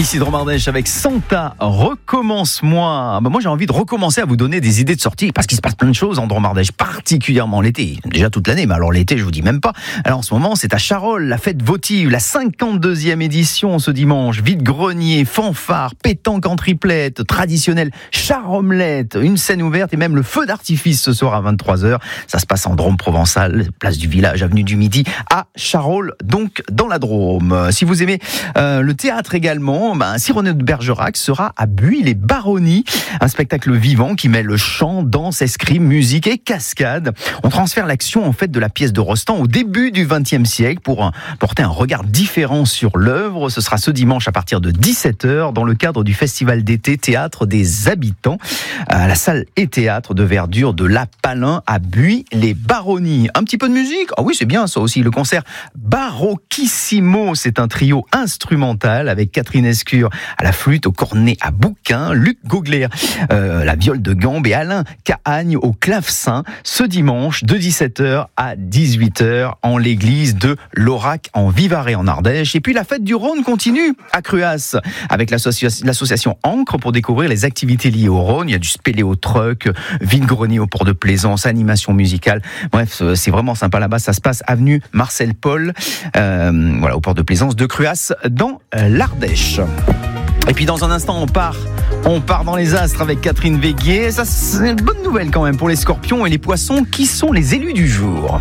Ici Dromardèche avec Santa, recommence-moi. Moi j'ai envie de recommencer à vous donner des idées de sortie parce qu'il se passe plein de choses en Dromardèche, particulièrement l'été, déjà toute l'année, mais alors l'été je vous dis même pas. Alors en ce moment c'est à Charolles, la fête votive, la 52e édition ce dimanche, vide-grenier, fanfare, pétanque en triplette, traditionnelle char-omelette, une scène ouverte et même le feu d'artifice ce soir à 23h. Ça se passe en Drôme provençal, place du village, avenue du Midi, à Charolles, donc dans la Drôme. Si vous aimez le théâtre également, Cyrano de Bergerac sera à Buis-les-Baronnies, un spectacle vivant qui mêle chant, danse, escrime, musique et cascade. On transfère l'action en fait de la pièce de Rostand au début du XXe siècle pour porter un regard différent sur l'œuvre. Ce sera ce dimanche à partir de 17h dans le cadre du festival d'été Théâtre des Habitants à la salle et théâtre de verdure de La Palin à Buis-les-Baronnies. Un petit peu de musique? Ah oui, c'est bien ça aussi. Le concert Barocchissimo, c'est un trio instrumental avec Catherine Escure à la flûte, au cornet à bouquin, Luc Gaugler la viole de gambe et Alain Cahagne au clavecin ce dimanche de 17h à 18h en l'église de l'Aurac en Vivarais en Ardèche. Et puis la fête du Rhône continue à Cruas avec l'association Ancre pour découvrir les activités liées au Rhône. Il y a du spéléo-truck, vide-grenier au port de Plaisance, animation musicale. Bref, c'est vraiment sympa là-bas. Ça se passe avenue Marcel Paul, au port de Plaisance de Cruas dans l'Ardèche. Et puis dans un instant, on part dans les astres avec Catherine Véguier. Ça, c'est une bonne nouvelle quand même pour les scorpions et les poissons qui sont les élus du jour.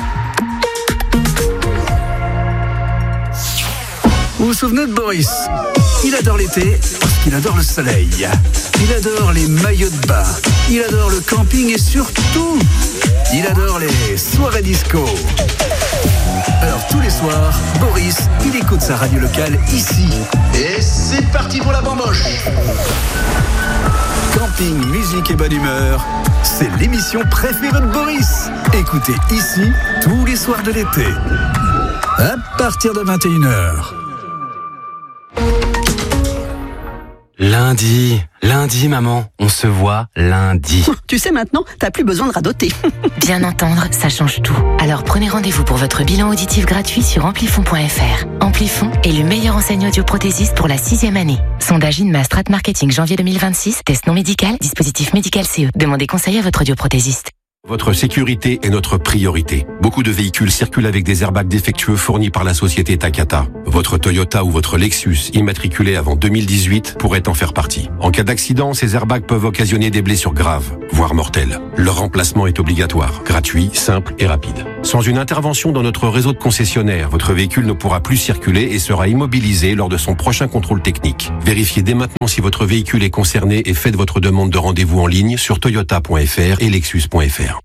Vous vous souvenez de Boris? Il adore l'été parce qu'il adore le soleil. Il adore les maillots de bain. Il adore le camping et surtout, il adore les soirées disco. Alors tous les soirs, Boris, il écoute sa radio locale ici. Et c'est parti pour la bamboche. Camping, musique et bonne humeur, c'est l'émission préférée de Boris. Écoutez ici tous les soirs de l'été. À partir de 21h. Lundi, maman, on se voit lundi. Tu sais maintenant, t'as plus besoin de radoter. Bien entendre, ça change tout. Alors prenez rendez-vous pour votre bilan auditif gratuit sur amplifon.fr. Amplifon est le meilleur enseignant audioprothésiste pour la 6e année. Sondage INMA Strat Marketing janvier 2026, test non médical, dispositif médical CE. Demandez conseil à votre audioprothésiste. Votre sécurité est notre priorité. Beaucoup de véhicules circulent avec des airbags défectueux fournis par la société Takata. Votre Toyota ou votre Lexus, immatriculé avant 2018, pourrait en faire partie. En cas d'accident, ces airbags peuvent occasionner des blessures graves, voire mortelles. Leur remplacement est obligatoire, gratuit, simple et rapide. Sans une intervention dans notre réseau de concessionnaires, votre véhicule ne pourra plus circuler et sera immobilisé lors de son prochain contrôle technique. Vérifiez dès maintenant si votre véhicule est concerné et faites votre demande de rendez-vous en ligne sur toyota.fr et lexus.fr.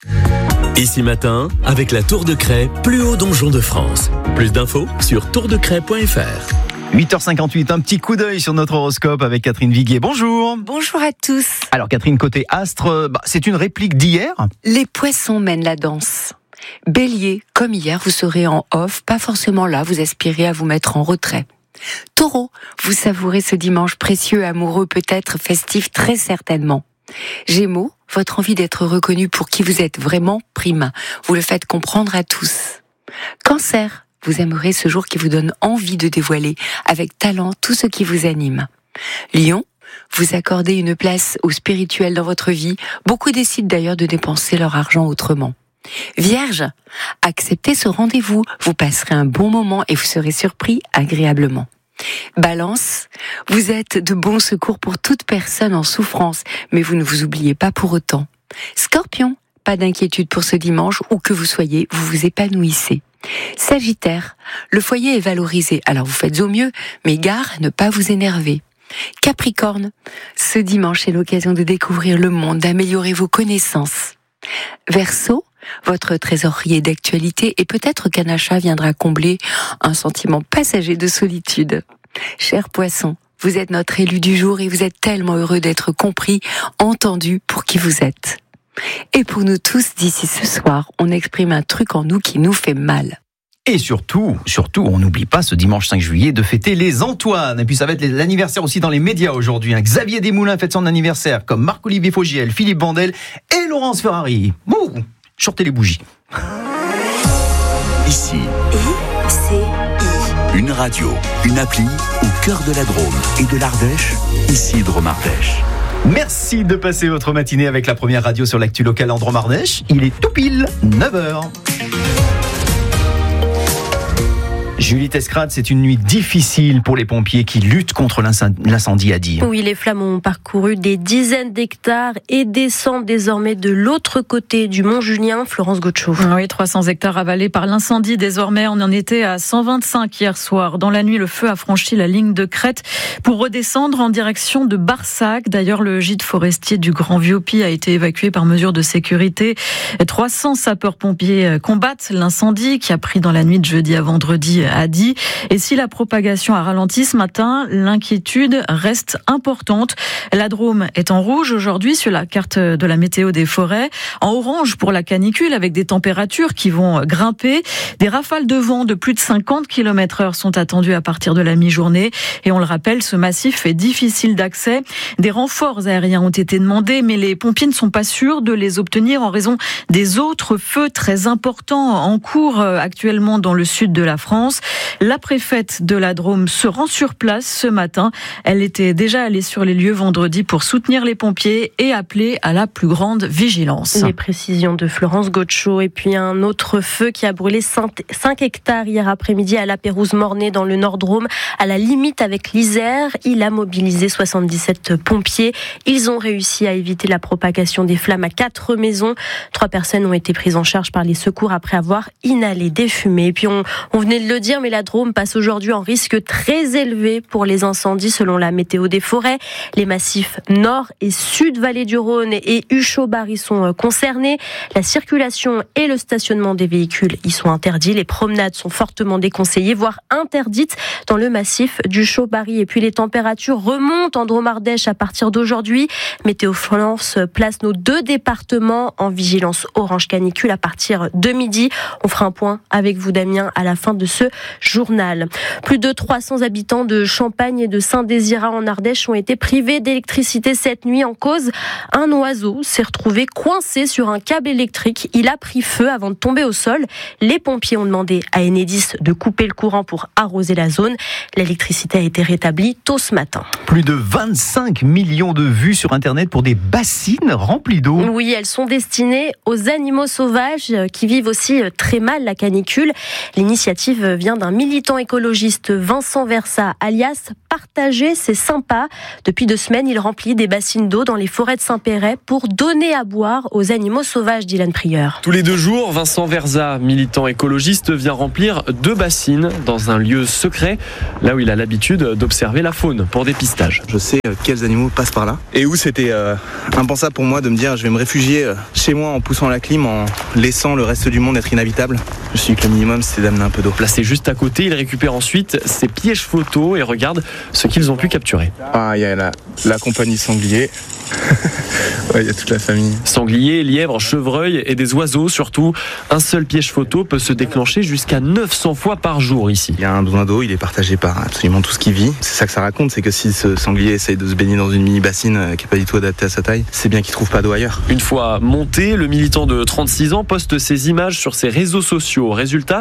Ici matin, avec la Tour de Craie, plus haut donjon de France. Plus d'infos sur tourdecraie.fr. 8h58, un petit coup d'œil sur notre horoscope avec Catherine Véguier. Bonjour. Bonjour à tous. Alors Catherine, côté astre, c'est une réplique d'hier. Les poissons mènent la danse. Bélier, comme hier, vous serez en off, pas forcément là, vous aspirez à vous mettre en retrait. Taureau, vous savourez ce dimanche précieux, amoureux, peut-être festif, très certainement. Gémeaux, votre envie d'être reconnu pour qui vous êtes vraiment prime. Vous le faites comprendre à tous. Cancer, vous aimerez ce jour qui vous donne envie de dévoiler avec talent tout ce qui vous anime. Lion, vous accordez une place au spirituel dans votre vie. Beaucoup décident d'ailleurs de dépenser leur argent autrement. Vierge, acceptez ce rendez-vous. Vous passerez un bon moment et vous serez surpris agréablement. Balance, vous êtes de bons secours pour toute personne en souffrance, mais vous ne vous oubliez pas pour autant. Scorpion, pas d'inquiétude pour ce dimanche, où que vous soyez, vous vous épanouissez. Sagittaire, le foyer est valorisé, alors vous faites au mieux, mais gare à ne pas vous énerver. Capricorne, ce dimanche est l'occasion de découvrir le monde, d'améliorer vos connaissances. Verseau, votre trésorier d'actualité et peut-être qu'un achat viendra combler un sentiment passager de solitude. Cher Poisson, vous êtes notre élu du jour et vous êtes tellement heureux d'être compris, entendu pour qui vous êtes. Et pour nous tous, d'ici ce soir, on exprime un truc en nous qui nous fait mal. Et surtout, on n'oublie pas ce dimanche 5 juillet de fêter les Antoine. Et puis ça va être l'anniversaire aussi dans les médias aujourd'hui. Xavier Desmoulins fête son anniversaire, comme Marc-Olivier Fogiel, Philippe Vandel et Laurence Ferrari. Ouh, sortez les bougies. Ici, ICI, Une radio, une appli au cœur de la Drôme et de l'Ardèche, ici Drôme Ardèche. Merci de passer votre matinée avec la première radio sur l'actu locale en Drôme-Ardèche. Il est tout pile 9h. Julie Tescrade, c'est une nuit difficile pour les pompiers qui luttent contre l'incendie à Die. Oui, les flammes ont parcouru des dizaines d'hectares et descendent désormais de l'autre côté du Mont-Julien. Florence Gaucho. Oui, 300 hectares avalés par l'incendie. Désormais, on en était à 125 hier soir. Dans la nuit, le feu a franchi la ligne de crête pour redescendre en direction de Barsac. D'ailleurs, le gîte forestier du Grand Vieux-Py a été évacué par mesure de sécurité. 300 sapeurs-pompiers combattent l'incendie qui a pris dans la nuit de jeudi à vendredi à Die. Et si la propagation a ralenti ce matin, l'inquiétude reste importante. La Drôme est en rouge aujourd'hui sur la carte de la météo des forêts, en orange pour la canicule avec des températures qui vont grimper. Des rafales de vent de plus de 50 km/h sont attendues à partir de la mi-journée. Et on le rappelle, ce massif est difficile d'accès. Des renforts aériens ont été demandés, mais les pompiers ne sont pas sûrs de les obtenir en raison des autres feux très importants en cours actuellement dans le sud de la France. La préfète de la Drôme se rend sur place ce matin. Elle était déjà allée sur les lieux vendredi pour soutenir les pompiers et appeler à la plus grande vigilance. Les précisions de Florence Gaucho. Et puis un autre feu qui a brûlé 5 hectares hier après-midi à La Pérouse-Mornay dans le Nord-Drôme, à la limite avec l'Isère. Il a mobilisé 77 pompiers. Ils ont réussi à éviter la propagation des flammes à 4 maisons. 3 personnes ont été prises en charge par les secours après avoir inhalé des fumées. Et puis on venait de le dire, mais la Drôme passe aujourd'hui en risque très élevé pour les incendies selon la météo des forêts. Les massifs nord et sud vallée du Rhône et Huchot-Barry sont concernés. La circulation et le stationnement des véhicules y sont interdits. Les promenades sont fortement déconseillées, voire interdites dans le massif d'Huchot-Barry. Et puis les températures remontent en Drôme-Ardèche à partir d'aujourd'hui. Météo France place nos 2 départements en vigilance orange canicule à partir de midi. On fera un point avec vous, Damien, à la fin de ce journal. Plus de 300 habitants de Champagne et de Saint-Désirat en Ardèche ont été privés d'électricité cette nuit en cause. Un oiseau s'est retrouvé coincé sur un câble électrique. Il a pris feu avant de tomber au sol. Les pompiers ont demandé à Enedis de couper le courant pour arroser la zone. L'électricité a été rétablie tôt ce matin. Plus de 25 millions de vues sur Internet pour des bassines remplies d'eau. Oui, elles sont destinées aux animaux sauvages qui vivent aussi très mal la canicule. L'initiative vient d'un militant écologiste, Vincent Versa, alias Partager, c'est sympa. Depuis 2 semaines, il remplit des bassines d'eau dans les forêts de Saint-Péret pour donner à boire aux animaux sauvages, Dylan Prieur. Tous les 2 jours, Vincent Versa, militant écologiste, vient remplir 2 bassines dans un lieu secret, là où il a l'habitude d'observer la faune pour dépistage. Je sais quels animaux passent par là et où c'était impensable pour moi de me dire je vais me réfugier chez moi en poussant la clim, en laissant le reste du monde être inhabitable. Je me suis dit que le minimum c'était d'amener un peu d'eau. Placé juste à côté, il récupère ensuite ses pièges photos et regarde ce qu'ils ont pu capturer. Ah, il y a la compagnie sanglier. Ouais, il y a toute la famille. Sangliers, lièvres, chevreuils et des oiseaux surtout. Un seul piège photo peut se déclencher jusqu'à 900 fois par jour ici. Il y a un besoin d'eau, il est partagé par absolument tout ce qui vit. C'est ça que ça raconte, c'est que si ce sanglier essaye de se baigner dans une mini-bassine qui n'est pas du tout adaptée à sa taille, c'est bien qu'il ne trouve pas d'eau ailleurs. Une fois monté, le militant de 36 ans poste ses images sur ses réseaux sociaux. Résultat,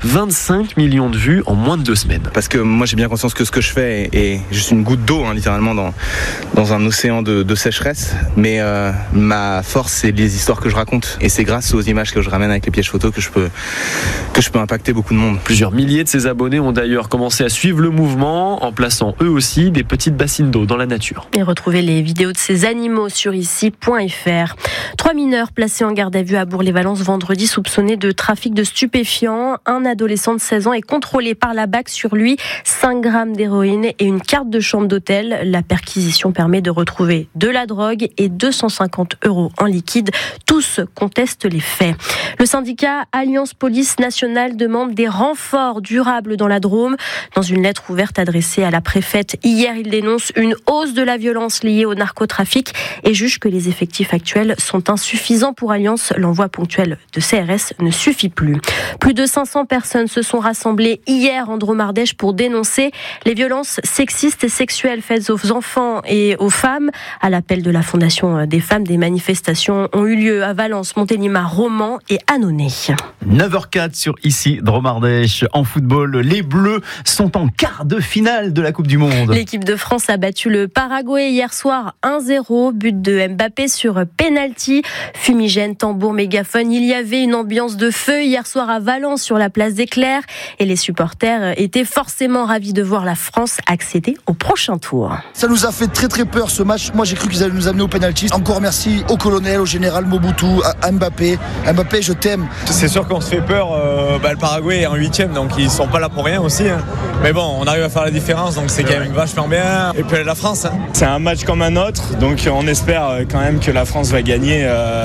25 millions de vues en moins de 2 semaines. Parce que moi j'ai bien conscience que ce que je fais est juste une goutte d'eau, littéralement dans un océan de sécheresse. Mais ma force, c'est les histoires que je raconte. Et c'est grâce aux images que je ramène avec les pièges photos que je peux impacter beaucoup de monde. Plusieurs milliers de ses abonnés ont d'ailleurs commencé à suivre le mouvement en plaçant eux aussi des petites bassines d'eau dans la nature. Et retrouvez les vidéos de ces animaux sur ici.fr. 3 mineurs placés en garde à vue à Bourg-les-Valences vendredi soupçonnés de trafic de stupéfiants. Un adolescent de 16 ans est contrôlé par la BAC. Sur lui, 5 grammes d'héroïne et une carte de chambre d'hôtel. La perquisition permet de retrouver de la drogue et 250 € en liquide. Tous contestent les faits. Le syndicat Alliance Police Nationale demande des renforts durables dans la Drôme. Dans une lettre ouverte adressée à la préfète hier, il dénonce une hausse de la violence liée au narcotrafic et juge que les effectifs actuels sont insuffisants pour Alliance. L'envoi ponctuel de CRS ne suffit plus. Plus de 500 personnes se sont rassemblées hier en Drôme-Ardèche pour dénoncer les violences sexistes et sexuelles faites aux enfants et aux femmes. À l'appel celles de la Fondation des femmes. Des manifestations ont eu lieu à Valence, Montélimar, Romans et Annonay. 9h04 sur ici Dromardèche. En football, les Bleus sont en quart de finale de la Coupe du Monde. L'équipe de France a battu le Paraguay hier soir 1-0, but de Mbappé sur penalty. Fumigène, tambour, mégaphone, il y avait une ambiance de feu hier soir à Valence sur la place des Clercs et les supporters étaient forcément ravis de voir la France accéder au prochain tour. Ça nous a fait très très peur ce match. Moi j'ai cru qu'ils allaient nous amener au penalty. Encore merci au colonel, au général Mobutu, à Mbappé. Mbappé, je t'aime. C'est sûr qu'on se fait peur. Le Paraguay est en 8e, donc ils sont pas là pour rien aussi. Mais bon, on arrive à faire la différence, donc c'est quand même vachement bien. Et puis la France. C'est un match comme un autre, donc on espère quand même que la France va gagner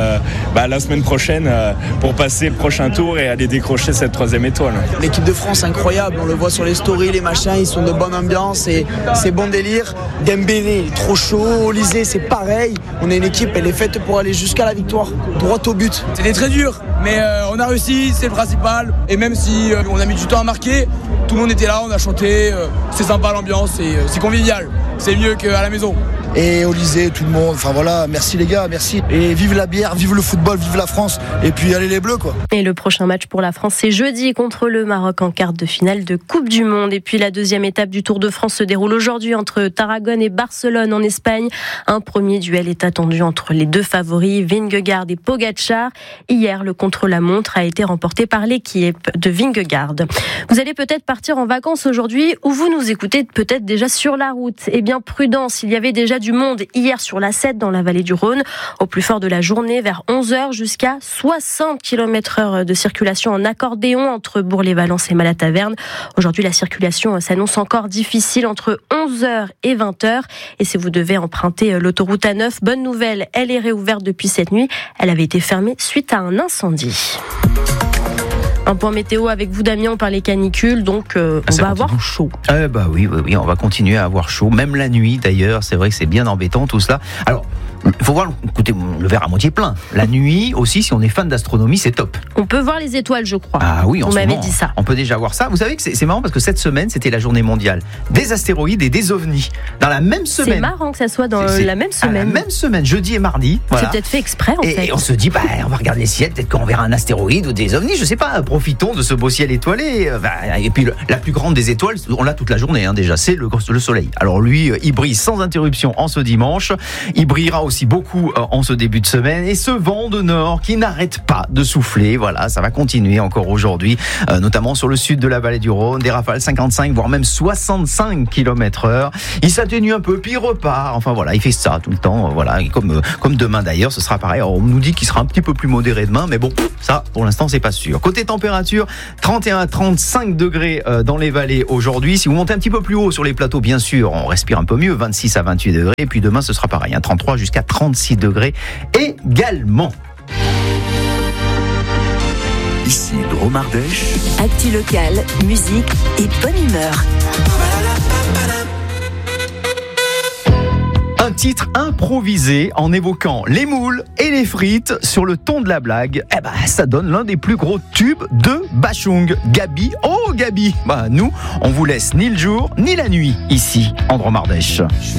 la semaine prochaine pour passer le prochain tour et aller décrocher cette 3e étoile. L'équipe de France incroyable, on le voit sur les stories, les machins, ils sont de bonne ambiance et c'est bon délire. Dembélé, il est trop chaud, Olysée c'est pareil. On est une équipe, elle est faite pour aller jusqu'à la victoire, droit au but. C'était très dur, mais on a réussi, c'est le principal. Et même si on a mis du temps à marquer, tout le monde était là, on a chanté, c'est sympa l'ambiance, c'est convivial, c'est mieux qu'à la maison. Et Olysée, tout le monde, enfin voilà, merci les gars, merci. Et vive la bière, vive le football, vive la France, et puis allez les Bleus quoi. Et le prochain match pour la France, c'est jeudi contre le Maroc en quart de finale de Coupe du Monde. Et puis la deuxième étape du Tour de France se déroule aujourd'hui entre Tarragone et Barcelone en Espagne. Un premier duel est attendu entre les deux favoris, Vingegaard et Pogačar. Hier, le contre-la-montre a été remporté par l'équipe de Vingegaard. Vous allez peut-être partir en vacances aujourd'hui ou vous nous écoutez peut-être déjà sur la route. Eh bien, prudence, il y avait déjà du monde hier sur l'A7 dans la vallée du Rhône. Au plus fort de la journée, vers 11h, jusqu'à 60 km/h de circulation en accordéon entre Bourg-les-Valences et Malataverne. Aujourd'hui, la circulation s'annonce encore difficile entre 11h et 20h. Et si vous devez emprunter l'autoroute A9, bonne nouvelle, elle est réouverte depuis cette nuit. Elle avait été fermée suite à un incendie. Un point météo avec vous Damien, on parlait canicule, donc on va avoir chaud. Oui, on va continuer à avoir chaud, même la nuit d'ailleurs, c'est vrai que c'est bien embêtant tout cela. Alors, il faut voir, écoutez, le verre à moitié plein. La nuit aussi, si on est fan d'astronomie, c'est top. On peut voir les étoiles, je crois. Ah oui, on m'avait dit ça. On peut déjà voir ça. Vous savez que c'est marrant parce que cette semaine, c'était la journée mondiale des astéroïdes et des ovnis. Dans la même semaine. C'est marrant que ça soit dans la même semaine. La même semaine, jeudi et mardi. Voilà. C'est peut-être fait exprès en fait. Et on se dit, on va regarder le ciel, peut-être qu'on verra un astéroïde ou des ovnis, je sais pas. Profitons de ce beau ciel étoilé. Et puis la plus grande des étoiles, on l'a toute la journée déjà, c'est le soleil. Alors lui, il brille sans interruption en ce dimanche. Il brillera aussi beaucoup en ce début de semaine. Et ce vent de nord qui n'arrête pas de souffler, voilà, ça va continuer encore aujourd'hui, notamment sur le sud de la vallée du Rhône, des rafales 55 voire même 65 km/h. Il s'atténue un peu, puis il repart. Enfin voilà, il fait ça tout le temps. Voilà, et comme demain d'ailleurs, ce sera pareil. Alors, on nous dit qu'il sera un petit peu plus modéré demain, mais bon, ça pour l'instant c'est pas sûr. Côté température, 31 à 35 degrés dans les vallées aujourd'hui. Si vous montez un petit peu plus haut sur les plateaux, bien sûr, on respire un peu mieux, 26 à 28 degrés. Et puis demain, ce sera pareil, 33 jusqu'à 36 degrés également. Ici Dromardèche. Actu local, musique et bonne humeur. Un titre improvisé en évoquant les moules et les frites sur le ton de la blague. Ça donne l'un des plus gros tubes de Bachung. Gabi, oh Gabi. Nous, on vous laisse ni le jour ni la nuit ici en Dromardèche.